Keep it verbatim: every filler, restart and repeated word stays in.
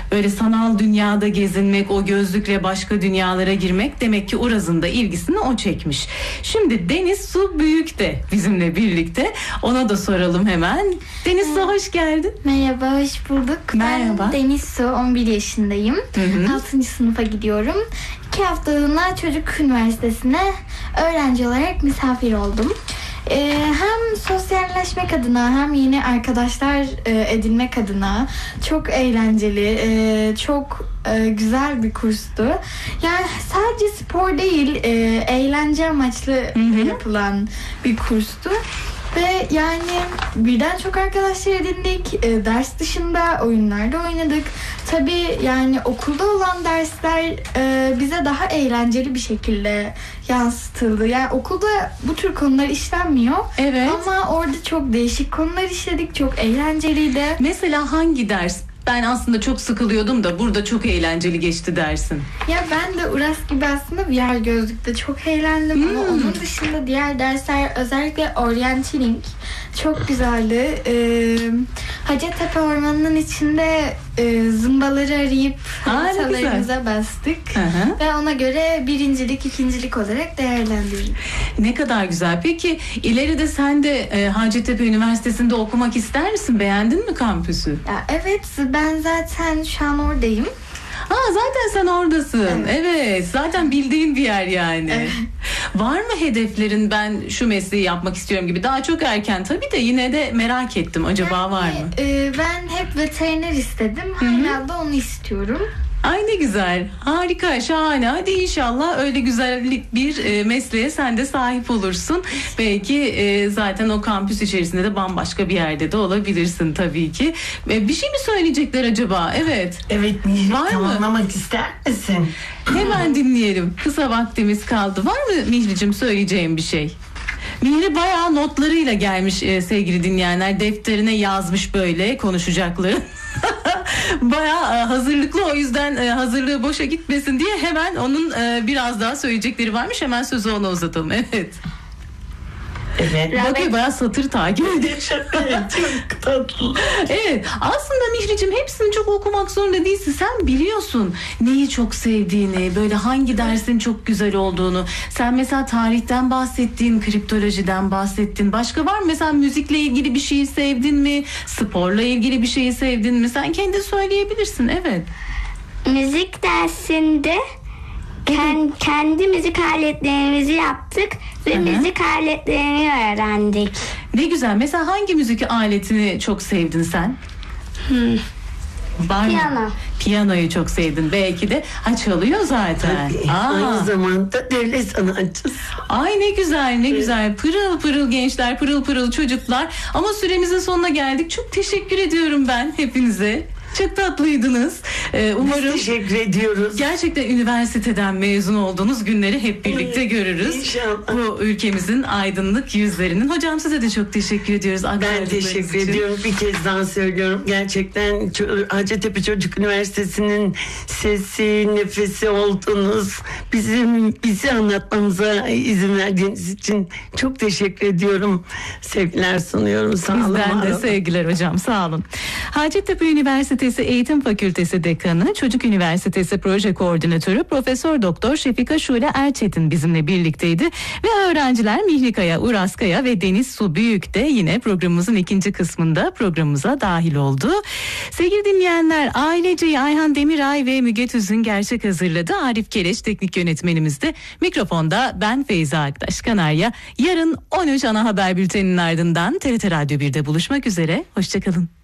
böyle sanal dünyada gezinmek, o gözlükle başka dünyalara girmek, demek ki Uraz'ın da ilgisini o çekmiş. Şimdi Deniz Su Büyük de bizimle birlikte. Ona da soralım hemen. Deniz Su, hoş geldin. Merhaba, hoş bulduk. Merhaba. Ben Deniz Su, on bir yaşındayım. Hı hı. altıncı sınıfa gidiyorum. İki haftalığına Çocuk Üniversitesi'ne öğrenci olarak misafir oldum. Ee, hem sosyalleşmek adına hem yeni arkadaşlar e, edinmek adına çok eğlenceli, e, çok e, güzel bir kurstu. Yani sadece spor değil, e, eğlence amaçlı Hı hı. yapılan bir kurstu. Ve yani birden çok arkadaşlar edindik. E, ders dışında oyunlarda oynadık. Tabii yani okulda olan dersler e, bize daha eğlenceli bir şekilde yansıtıldı. Yani okulda bu tür konular işlenmiyor. Evet. Ama orada çok değişik konular işledik. Çok eğlenceliydi. Mesela hangi ders? Ben aslında çok sıkılıyordum da burada çok eğlenceli geçti dersin. Ya ben de Uras gibi aslında V R gözlükte çok eğlendim. Hmm. Ama onun dışında diğer dersler, özellikle Orienteering çok güzeldi. Ee, Hacettepe Ormanı'nın içinde e, zımbaları arayıp haritalarımıza bastık. Hı hı. Ve ona göre birincilik, ikincilik olarak değerlendirdik. Ne kadar güzel. Peki ileride sen de e, Hacettepe Üniversitesi'nde okumak ister misin? Beğendin mi kampüsü? Ya evet, ben zaten şu an oradayım. Aa, zaten sen oradasın. Evet. evet. Zaten bildiğin bir yer yani. Evet. Var mı hedeflerin, ben şu mesleği yapmak istiyorum gibi? Daha çok erken tabii de yine de merak ettim. Acaba Yani, var mı? e, ben hep veteriner istedim. Hala da onu istiyorum. Ay ne güzel. Harika, şahane. Hadi inşallah öyle güzellik bir e, mesleğe sen de sahip olursun. Belki e, zaten o kampüs içerisinde de bambaşka bir yerde de olabilirsin tabii ki. E, bir şey mi söyleyecekler acaba? Evet. Evet, Mihri, Var mı? tamamlamak ister misin? Hemen dinleyelim. Kısa vaktimiz kaldı. Var mı Mihri'cim söyleyeceğim bir şey? Mihri bayağı notlarıyla gelmiş e, sevgili dinleyenler. Defterine yazmış böyle konuşacakları. Bayağı e, hazırlıklı, o yüzden e, hazırlığı boşa gitmesin diye hemen onun e, biraz daha söyleyecekleri varmış. Hemen sözü ona uzatalım. Evet. Evet. Bakıyor bayağı satır takip ediyor. Evet, çok tatlı. Evet, aslında Mihri'cim hepsini çok okumak zorunda değilsin. Sen biliyorsun neyi çok sevdiğini, böyle hangi dersin çok güzel olduğunu. Sen mesela tarihten bahsettin, kriptolojiden bahsettin. Başka var mı? Mesela müzikle ilgili bir şeyi sevdin mi? Sporla ilgili bir şeyi sevdin mi? Sen kendin söyleyebilirsin, evet. Müzik dersinde Kendi, kendi müzik aletlerimizi yaptık ve Hı-hı. müzik aletlerini öğrendik. Ne güzel. Mesela hangi müzik aletini çok sevdin sen? Hmm. Var mı? Piyano. Piyanoyu çok sevdin belki de. Ha, çalıyor zaten. Tabii. Aa. Aynı zamanda devlet sanatçısı. Ay ne güzel, ne güzel. Pırıl pırıl gençler, pırıl pırıl çocuklar. Ama süremizin sonuna geldik. Çok teşekkür ediyorum ben hepinize. Çok tatlıydınız. Ee, umarım Biz teşekkür ediyoruz. gerçekten üniversiteden mezun olduğunuz günleri hep birlikte görürüz. İnşallah. Bu ülkemizin aydınlık yüzlerinin. Hocam size de çok teşekkür ediyoruz. Ben aktardıklarınız teşekkür için. ediyorum. Bir kez daha söylüyorum. Gerçekten Ço- Hacettepe Çocuk Üniversitesi'nin sesi, nefesi oldunuz. Bizim bizi anlatmamıza izin verdiğiniz için çok teşekkür ediyorum. Sevgiler sunuyorum. Sağ olun. Bizden var de olun. sevgiler hocam, sağ olun. Hacettepe Üniversitesi Eğitim Fakültesi Dekanı, Çocuk Üniversitesi Proje Koordinatörü Profesör Doktor Şefika Şule Erçetin bizimle birlikteydi ve öğrenciler Mihri Kaya, Uras Kaya ve Deniz Su Büyük de yine programımızın ikinci kısmında programımıza dahil oldu. Sevgili dinleyenler, aileceyi Ayhan Demiray ve Müge Tüzün gerçek hazırladı. Arif Keleş teknik yönetmenimizde. Mikrofonda ben Feyza Aktaş Kanarya. Yarın on üç ana haber bülteninin ardından T R T Radyo birde buluşmak üzere. Hoşçakalın.